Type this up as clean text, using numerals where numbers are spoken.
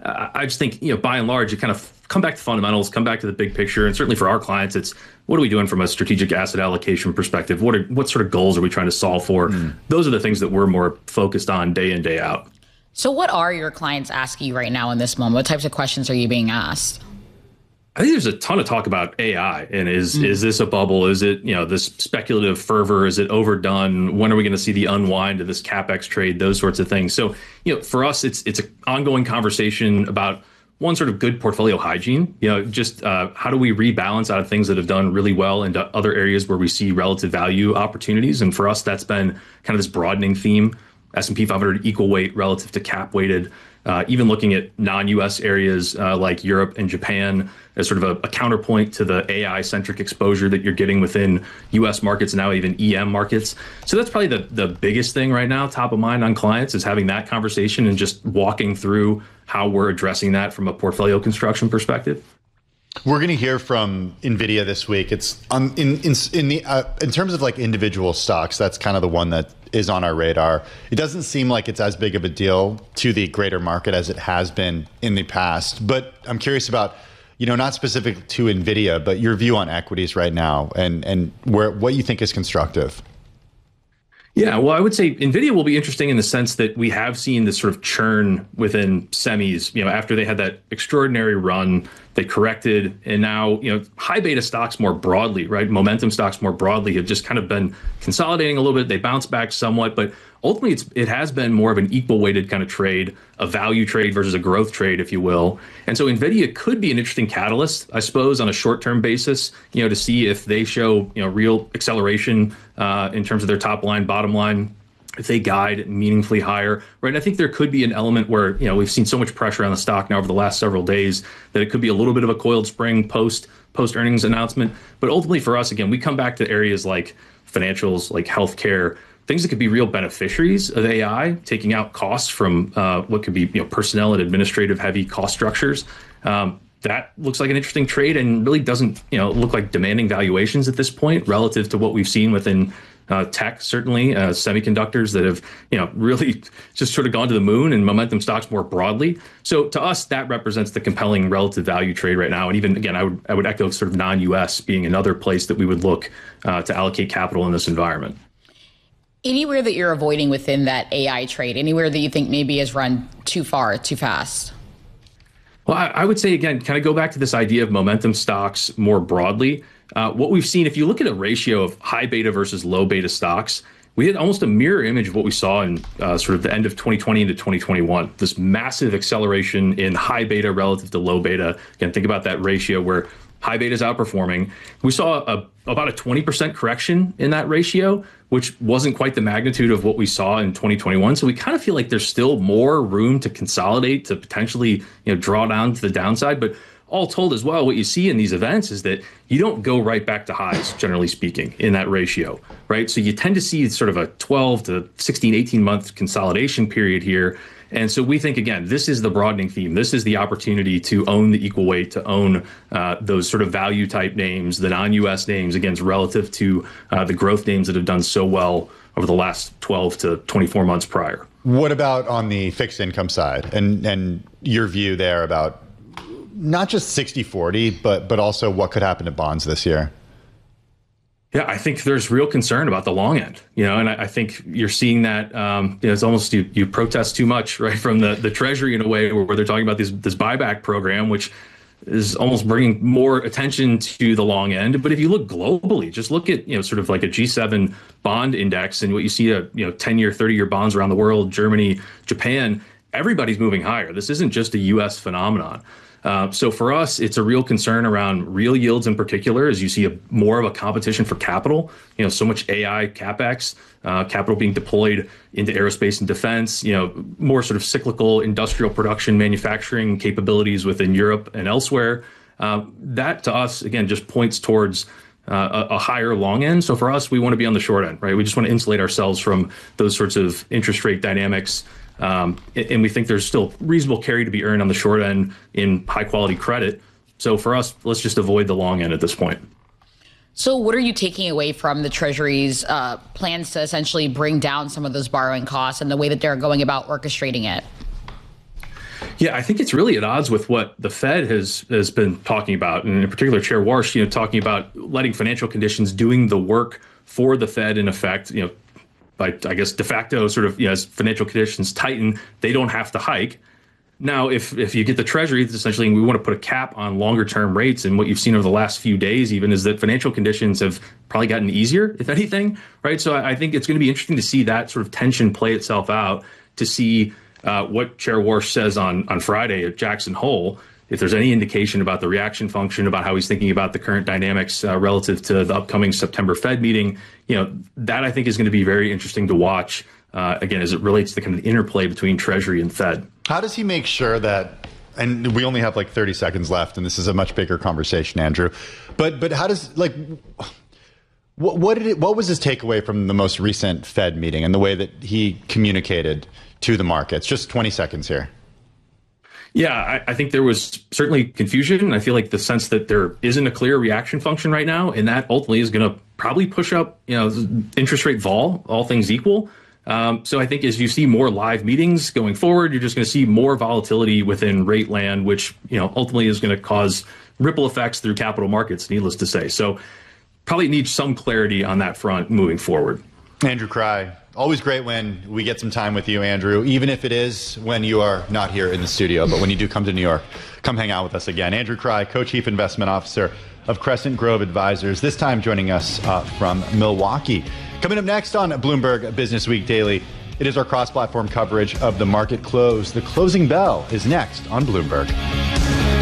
I just think, by and large, you kind of come back to fundamentals, come back to the big picture. And certainly for our clients, it's what are we doing from a strategic asset allocation perspective? What sort of goals are we trying to solve for? Those are the things that we're more focused on day in, day out. So what are your clients asking you right now in this moment? What types of questions are you being asked? I think there's a ton of talk about AI, and is this a bubble? Is it, this speculative fervor? Is it overdone? When are we going to see the unwind of this CapEx trade? Those sorts of things. So, for us, it's an ongoing conversation about one, sort of good portfolio hygiene. Just how do we rebalance out of things that have done really well into other areas where we see relative value opportunities? And for us, that's been kind of this broadening theme. S&P 500 equal weight relative to cap weighted. Even looking at non-US areas like Europe and Japan as sort of a counterpoint to the AI-centric exposure that you're getting within US markets, now even EM markets. So that's probably the biggest thing right now, top of mind on clients, is having that conversation and just walking through how we're addressing that from a portfolio construction perspective. We're going to hear from NVIDIA this week. It's in terms of like individual stocks, that's kind of the one that is on our radar. It doesn't seem like it's as big of a deal to the greater market as it has been in the past. But I'm curious about, not specific to NVIDIA, but your view on equities right now and what you think is constructive. Yeah, well, I would say NVIDIA will be interesting in the sense that we have seen this sort of churn within semis. After they had that extraordinary run, they corrected, and now, high beta stocks more broadly, right? Momentum stocks more broadly have just kind of been consolidating a little bit. They bounced back somewhat, but ultimately it has been more of an equal weighted kind of trade, a value trade versus a growth trade, if you will. And so NVIDIA could be an interesting catalyst, I suppose, on a short-term basis, to see if they show, real acceleration in terms of their top line, bottom line, if they guide meaningfully higher, right? And I think there could be an element where, we've seen so much pressure on the stock now over the last several days that it could be a little bit of a coiled spring post earnings announcement. But ultimately for us, again, we come back to areas like financials, like healthcare, things that could be real beneficiaries of AI, taking out costs from what could be personnel and administrative heavy cost structures. That looks like an interesting trade and really doesn't look like demanding valuations at this point relative to what we've seen within tech, certainly semiconductors that have really just sort of gone to the moon, and momentum stocks more broadly. So to us, that represents the compelling relative value trade right now. And even again, I would echo sort of non-US being another place that we would look to allocate capital in this environment. Anywhere that you're avoiding within that AI trade, anywhere that you think maybe has run too far, too fast? Well, I would say, again, kind of go back to this idea of momentum stocks more broadly. What we've seen, if you look at a ratio of high beta versus low beta stocks, we had almost a mirror image of what we saw in sort of the end of 2020 into 2021, this massive acceleration in high beta relative to low beta. Again, think about that ratio where high beta is outperforming. We saw about a 20% correction in that ratio, which wasn't quite the magnitude of what we saw in 2021. So we kind of feel like there's still more room to consolidate, to potentially draw down to the downside. But all told as well, what you see in these events is that you don't go right back to highs, generally speaking, in that ratio, right? So you tend to see sort of a 12 to 16, 18 month consolidation period here. And so we think, again, this is the broadening theme. This is the opportunity to own the equal weight, to own those sort of value type names, the non-US names, against relative to the growth names that have done so well over the last 12 to 24 months prior. What about on the fixed income side and your view there about not just 60-40, but also what could happen to bonds this year? Yeah, I think there's real concern about the long end, and I think you're seeing that, it's almost you protest too much, right, from the Treasury in a way where they're talking about this buyback program, which is almost bringing more attention to the long end. But if you look globally, just look at, sort of like a G7 bond index and what you see, 10-year, 30-year bonds around the world, Germany, Japan, everybody's moving higher. This isn't just a US phenomenon. So for us, it's a real concern around real yields in particular, as you see more of a competition for capital. So much AI capex, capital being deployed into aerospace and defense. More sort of cyclical industrial production, manufacturing capabilities within Europe and elsewhere. That to us again just points towards a higher long end. So for us, we want to be on the short end, right? We just want to insulate ourselves from those sorts of interest rate dynamics. And we think there's still reasonable carry to be earned on the short end in high quality credit. So for us, let's just avoid the long end at this point. So what are you taking away from the Treasury's plans to essentially bring down some of those borrowing costs and the way that they're going about orchestrating it? Yeah, I think it's really at odds with what the Fed has been talking about, and in particular, Chair Warsh, talking about letting financial conditions doing the work for the Fed. In effect, by I guess de facto, sort of, as financial conditions tighten, they don't have to hike. Now, if you get the Treasury, it's essentially, we want to put a cap on longer term rates, and what you've seen over the last few days, even, is that financial conditions have probably gotten easier, if anything, right? So I think it's going to be interesting to see that sort of tension play itself out, to see what Chair Warsh says on Friday at Jackson Hole, if there's any indication about the reaction function, about how he's thinking about the current dynamics relative to the upcoming September Fed meeting. That I think is going to be very interesting to watch, again, as it relates to the kind of interplay between Treasury and Fed. How does he make sure that, and we only have like 30 seconds left, and this is a much bigger conversation, Andrew, but how does, what was his takeaway from the most recent Fed meeting and the way that he communicated to the markets? Just 20 seconds here. Yeah, I think there was certainly confusion, and I feel like the sense that there isn't a clear reaction function right now, and that ultimately is going to probably push up, interest rate vol, all things equal. So I think as you see more live meetings going forward, you're just going to see more volatility within rate land, which ultimately is going to cause ripple effects through capital markets, needless to say. So probably need some clarity on that front moving forward. Andrew Krey, always great when we get some time with you, Andrew, even if it is when you are not here in the studio. But when you do come to New York, come hang out with us again. Andrew Krey, Co-Chief Investment Officer of Crescent Grove Advisors, this time joining us from Milwaukee. Coming up next on Bloomberg Business Week Daily, it is our cross-platform coverage of the market close. The closing bell is next on Bloomberg.